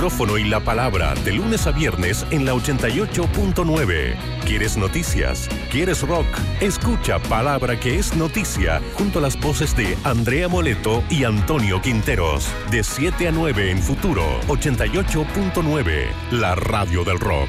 micrófono y la palabra de lunes a viernes en la 88.9. ¿Quieres noticias? ¿Quieres rock? Escucha Palabra que es noticia junto a las voces de Andrea Moleto y Antonio Quinteros. De 7 a 9 en Futuro 88.9, la radio del rock.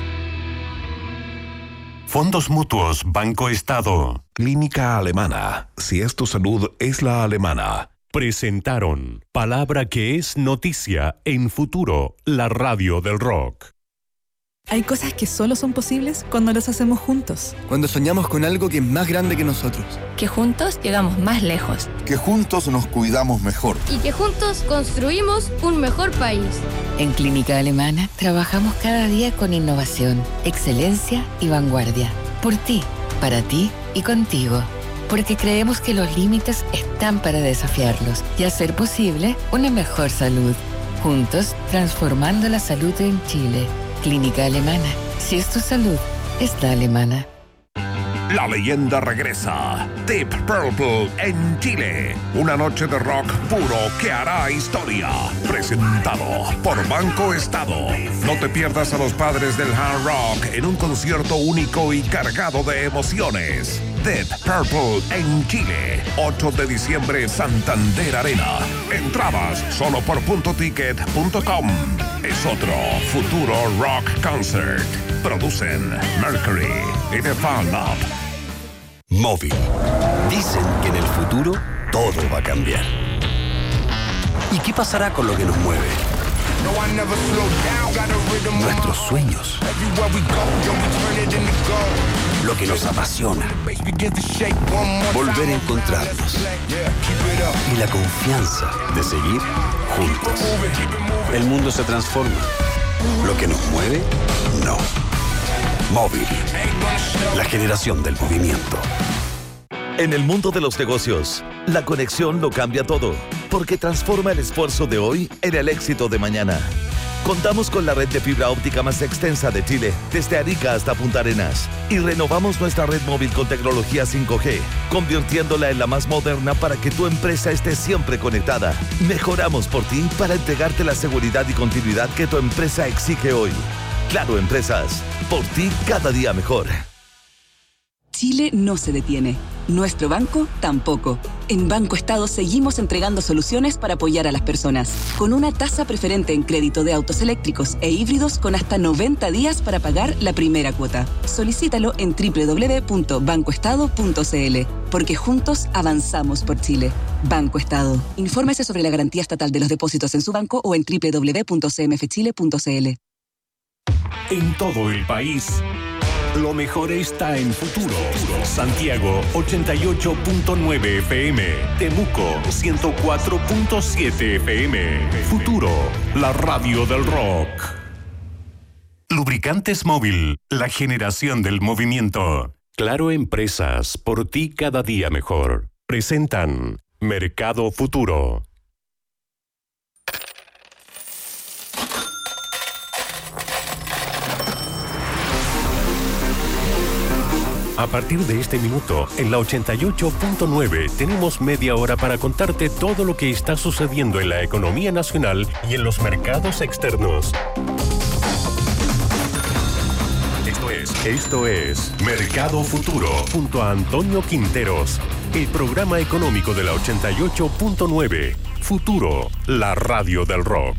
Fondos Mutuos Banco Estado. Clínica Alemana. Si es tu salud, es la alemana. Presentaron Palabra que es noticia en Futuro, la radio del rock. Hay cosas que solo son posibles cuando las hacemos juntos. Cuando soñamos con algo que es más grande que nosotros. Que juntos llegamos más lejos. Que juntos nos cuidamos mejor. Y que juntos construimos un mejor país. En Clínica Alemana trabajamos cada día con innovación, excelencia y vanguardia. Por ti, para ti y contigo. Porque creemos que los límites están para desafiarlos y hacer posible una mejor salud. Juntos, transformando la salud en Chile. Clínica Alemana. Si es tu salud, es la alemana. La leyenda regresa. Deep Purple en Chile. Una noche de rock puro que hará historia. Presentado por Banco Estado. No te pierdas a los padres del hard rock en un concierto único y cargado de emociones. Deep Purple en Chile. 8 de diciembre, Santander Arena. Entradas solo por puntoticket.com. Es otro Futuro Rock Concert. Producen Mercury y The Fan Up. Móvil. Dicen que en el futuro todo va a cambiar. ¿Y qué pasará con lo que nos mueve? Nuestros sueños. Lo que nos apasiona. Volver a encontrarnos. Y la confianza de seguir juntos. El mundo se transforma. Lo que nos mueve, no. Móvil. La generación del movimiento. En el mundo de los negocios, la conexión lo cambia todo, porque transforma el esfuerzo de hoy en el éxito de mañana. Contamos con la red de fibra óptica más extensa de Chile, desde Arica hasta Punta Arenas, y renovamos nuestra red móvil con tecnología 5G, convirtiéndola en la más moderna para que tu empresa esté siempre conectada. Mejoramos por ti para entregarte la seguridad y continuidad que tu empresa exige hoy. Claro Empresas, por ti cada día mejor. Chile no se detiene. Nuestro banco tampoco. En Banco Estado seguimos entregando soluciones para apoyar a las personas. Con una tasa preferente en crédito de autos eléctricos e híbridos con hasta 90 días para pagar la primera cuota. Solicítalo en www.bancoestado.cl. Porque juntos avanzamos por Chile. Banco Estado. Infórmese sobre la garantía estatal de los depósitos en su banco o en www.cmfchile.cl. En todo el país, lo mejor está en Futuro. Santiago 88.9 FM, Temuco 104.7 FM. Futuro, la radio del rock. Lubricantes Móvil, la generación del movimiento. Claro Empresas, por ti cada día mejor. Presentan Mercado Futuro. A partir de este minuto, en la 88.9 tenemos media hora para contarte todo lo que está sucediendo en la economía nacional y en los mercados externos. Esto es Mercado Futuro, junto a Antonio Quinteros, el programa económico de la 88.9. Futuro, la radio del rock.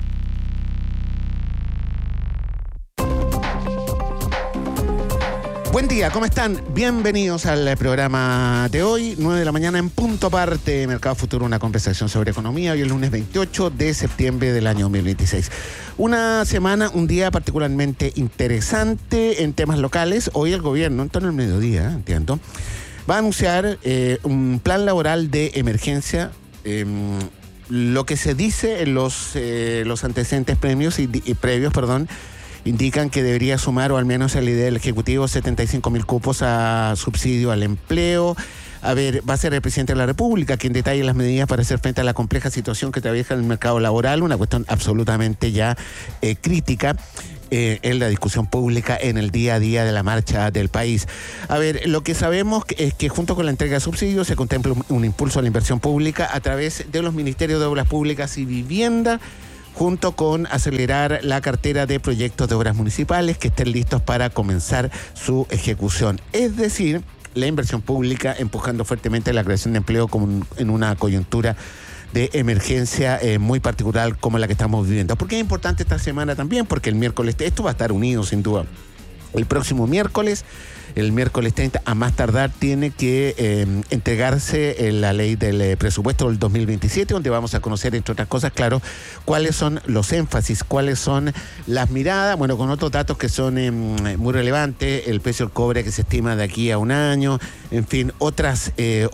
Buen día, ¿cómo están? Bienvenidos al programa de hoy, 9 de la mañana en punto parte, Mercado Futuro, una conversación sobre economía, hoy el lunes 28 de septiembre del año 2026. Una semana, un día particularmente interesante en temas locales. Hoy el gobierno, en torno al mediodía, entiendo, va a anunciar un plan laboral de emergencia. Lo que se dice en los antecedentes previos, indican que debería sumar, o al menos a la idea del Ejecutivo, 75.000 cupos a subsidio al empleo. Va a ser el presidente de la República quien detalle las medidas para hacer frente a la compleja situación que atraviesa el mercado laboral, una cuestión absolutamente ya crítica en la discusión pública en el día a día de la marcha del país. Lo que sabemos es que junto con la entrega de subsidios se contempla un impulso a la inversión pública a través de los Ministerios de Obras Públicas y Vivienda, junto con acelerar la cartera de proyectos de obras municipales que estén listos para comenzar su ejecución. Es decir, la inversión pública empujando fuertemente la creación de empleo como en una coyuntura de emergencia muy particular como la que estamos viviendo. ¿Por qué es importante esta semana también? Porque el miércoles, esto va a estar unido sin duda. El próximo miércoles, el miércoles 30, a más tardar, tiene que entregarse la ley del presupuesto del 2027, donde vamos a conocer, entre otras cosas, claro, cuáles son los énfasis, cuáles son las miradas, bueno, con otros datos que son muy relevantes, el precio del cobre que se estima de aquí a un año, en fin, otras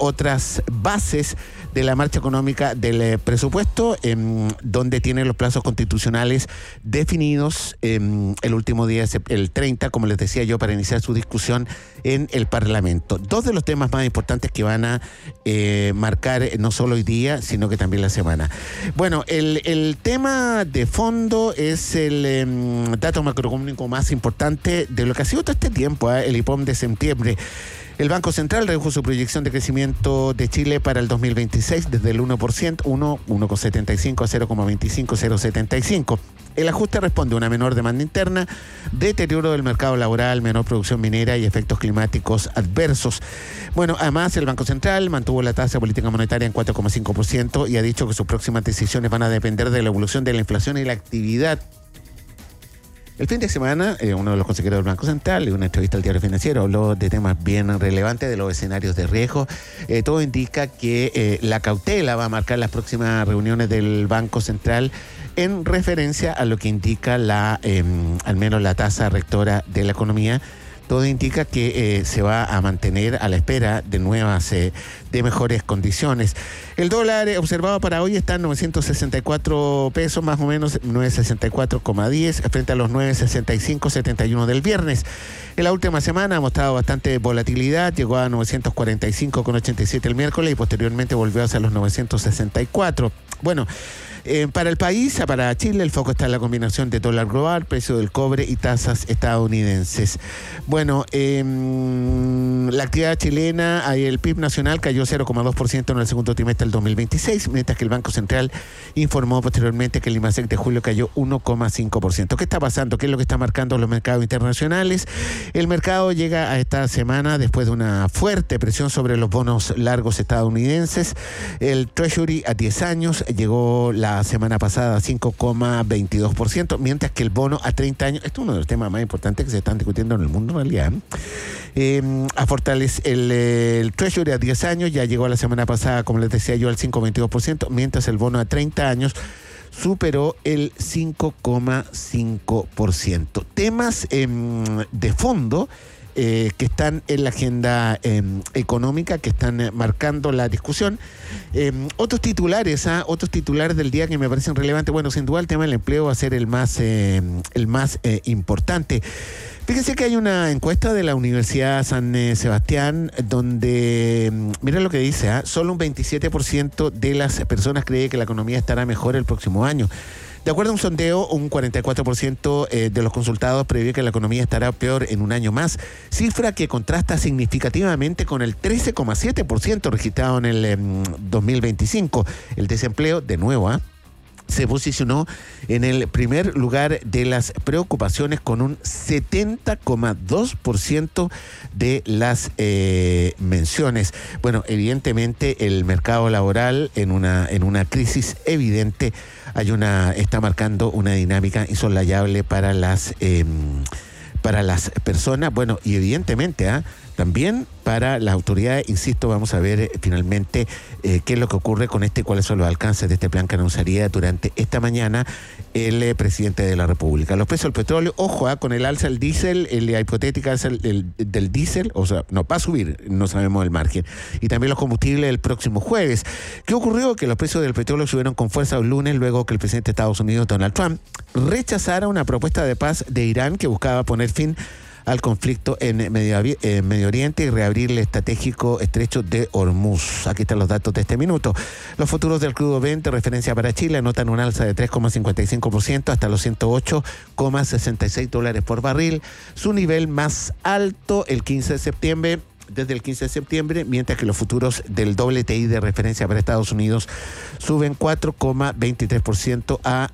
bases de la marcha económica del presupuesto, donde tiene los plazos constitucionales definidos el último día, el 30, como les decía yo, para iniciar su discusión en el Parlamento. Dos de los temas más importantes que van a marcar no solo hoy día, sino que también la semana. Bueno, el tema de fondo es el dato macroeconómico más importante de lo que ha sido todo este tiempo, el IPOM de septiembre. El Banco Central redujo su proyección de crecimiento de Chile para el 2026 desde el 1%, 1,75 a 0,25, 0,75. El ajuste responde a una menor demanda interna, deterioro del mercado laboral, menor producción minera y efectos climáticos adversos. Bueno, además el Banco Central mantuvo la tasa de política monetaria en 4,5% y ha dicho que sus próximas decisiones van a depender de la evolución de la inflación y la actividad. El fin de semana, uno de los consejeros del Banco Central, en una entrevista al Diario Financiero, habló de temas bien relevantes, de los escenarios de riesgo. Todo indica que la cautela va a marcar las próximas reuniones del Banco Central en referencia a lo que indica al menos la tasa rectora de la economía. Todo indica que se va a mantener a la espera de de mejores condiciones. El dólar observado para hoy está en 964 pesos, más o menos 964,10 frente a los 965,71 del viernes. En la última semana ha mostrado bastante volatilidad, llegó a 945,87 el miércoles y posteriormente volvió hacia los 964. Bueno, para el país, para Chile, el foco está en la combinación de dólar global, precio del cobre y tasas estadounidenses. Bueno, la actividad chilena, el PIB nacional cayó 0,2% en el segundo trimestre del 2026, mientras que el Banco Central informó posteriormente que el IMASEC de julio cayó 1,5%. ¿Qué está pasando? ¿Qué es lo que está marcando los mercados internacionales? El mercado llega a esta semana después de una fuerte presión sobre los bonos largos estadounidenses. El Treasury a 10 años llegó la semana pasada a 5,22%, mientras que el bono a 30 años, esto es uno de los temas más importantes que se están discutiendo en el mundo en realidad, a fortalecer el Treasury a 10 años ya llegó la semana pasada, como les decía yo, al 5,22%, mientras el bono a 30 años superó el 5,5%. Temas de fondo que están en la agenda económica, que están marcando la discusión. Otros titulares del día que me parecen relevantes. Bueno, sin duda el tema del empleo va a ser el más importante. Fíjense que hay una encuesta de la Universidad San Sebastián donde, miren lo que dice, solo un 27% de las personas cree que la economía estará mejor el próximo año. De acuerdo a un sondeo, un 44% de los consultados prevé que la economía estará peor en un año más, cifra que contrasta significativamente con el 13,7% registrado en el 2025. El desempleo, de nuevo, se posicionó en el primer lugar de las preocupaciones con un 70,2% de las menciones. Bueno, evidentemente el mercado laboral en una crisis evidente está marcando una dinámica insolayable para las personas, bueno, y evidentemente también para las autoridades. Insisto, vamos a ver finalmente qué es lo que ocurre con cuáles son los alcances de este plan que anunciaría durante esta mañana el presidente de la República. Los precios del petróleo, ojo, con el alza del diésel, la hipotética alza del diésel, o sea, no va a subir, no sabemos el margen. Y también los combustibles el próximo jueves. ¿Qué ocurrió? Que los precios del petróleo subieron con fuerza el lunes luego que el presidente de Estados Unidos, Donald Trump, rechazara una propuesta de paz de Irán que buscaba poner fin al conflicto en Medio Oriente y reabrir el estratégico estrecho de Hormuz. Aquí están los datos de este minuto. Los futuros del crudo Brent, referencia para Chile, anotan un alza de 3,55% hasta los $108,66 por barril. Su nivel más alto el 15 de septiembre desde el 15 de septiembre, mientras que los futuros del WTI de referencia para Estados Unidos suben 4,23% a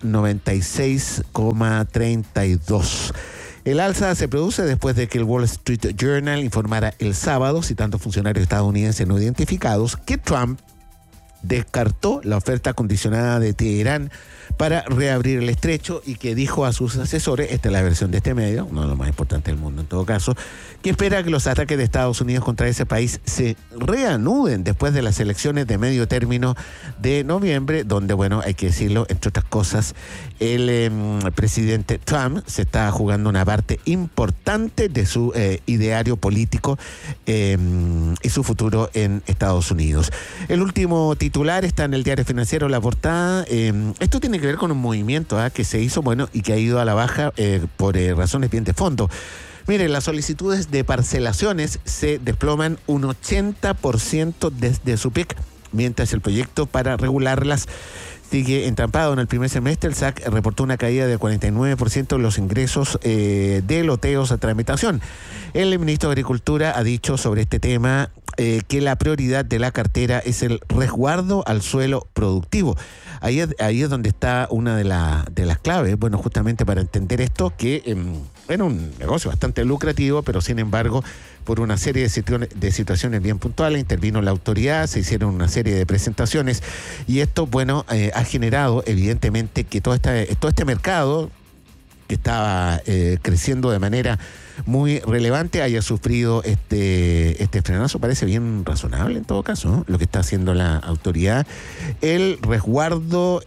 96,32. El alza se produce después de que el Wall Street Journal informara el sábado, citando funcionarios estadounidenses no identificados, que Trump descartó la oferta condicionada de Teherán para reabrir el estrecho y que dijo a sus asesores, esta es la versión de este medio, uno de los más importantes del mundo en todo caso, que espera que los ataques de Estados Unidos contra ese país se reanuden después de las elecciones de medio término de noviembre, donde, bueno, hay que decirlo, entre otras cosas, el presidente Trump se está jugando una parte importante de su ideario político y su futuro en Estados Unidos. El último titular está en el Diario Financiero, la portada. Esto tiene que ver con un movimiento que se hizo, bueno, y que ha ido a la baja por razones bien de fondo. Miren, las solicitudes de parcelaciones se desploman un 80% desde su pic, mientras el proyecto para regularlas sigue entrampado. En el primer semestre, el SAC reportó una caída del 49% en los ingresos de loteos a tramitación. El ministro de Agricultura ha dicho sobre este tema que la prioridad de la cartera es el resguardo al suelo productivo. Ahí es donde está una de las claves, bueno, justamente para entender esto, que era un negocio bastante lucrativo, pero sin embargo, por una serie de situaciones bien puntuales, intervino la autoridad, se hicieron una serie de presentaciones, y esto, bueno, ha generado evidentemente que todo este mercado, que estaba creciendo de manera muy relevante, haya sufrido este frenazo. Parece bien razonable en todo caso, ¿no?, lo que está haciendo la autoridad. El resguardo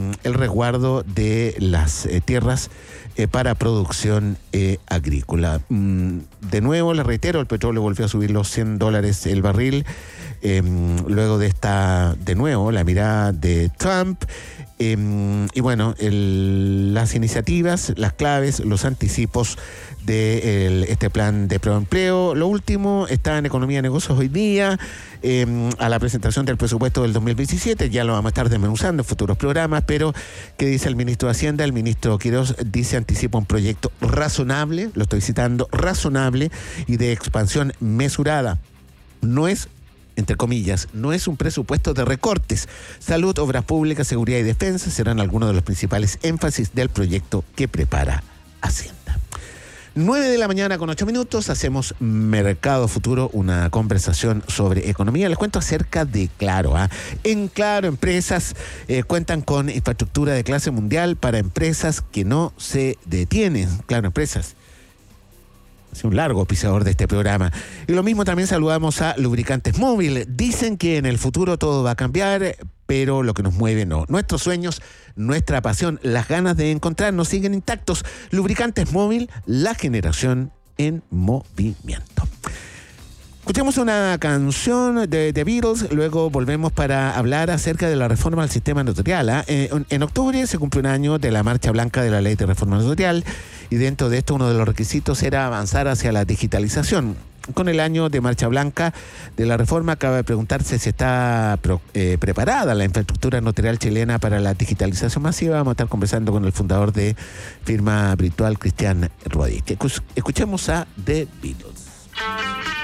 de las tierras para producción agrícola. De nuevo, les reitero, el petróleo volvió a subir los $100 el barril, luego de de nuevo, la mirada de Trump. Y bueno, las iniciativas, las claves, los anticipos de este plan de proempleo. Lo último está en Economía y Negocios hoy día, a la presentación del presupuesto del 2017. Ya lo vamos a estar desmenuzando en futuros programas, pero ¿qué dice el ministro de Hacienda? El ministro Quiroz dice, anticipa un proyecto razonable, lo estoy citando, razonable y de expansión mesurada. No es, entre comillas, no es un presupuesto de recortes. Salud, obras públicas, seguridad y defensa serán algunos de los principales énfasis del proyecto que prepara Hacienda. 9:08 a.m, hacemos Mercado Futuro, una conversación sobre economía. Les cuento acerca de Claro. En Claro, empresas cuentan con infraestructura de clase mundial para empresas que no se detienen. Claro, empresas. Es un largo pisador de este programa. Y lo mismo también saludamos a Lubricantes Móvil. Dicen que en el futuro todo va a cambiar, pero lo que nos mueve no. Nuestros sueños, nuestra pasión, las ganas de encontrarnos siguen intactos. Lubricantes Móvil, la generación en movimiento. Escuchemos una canción de The Beatles, luego volvemos para hablar acerca de la reforma al sistema notarial. En octubre se cumple un año de la marcha blanca de la ley de reforma notarial, y dentro de esto uno de los requisitos era avanzar hacia la digitalización. Con el año de marcha blanca de la reforma, cabe preguntarse si está preparada la infraestructura notarial chilena para la digitalización masiva. Vamos a estar conversando con el fundador de firma virtual, Cristian Rodríguez. Escuchemos a The Beatles.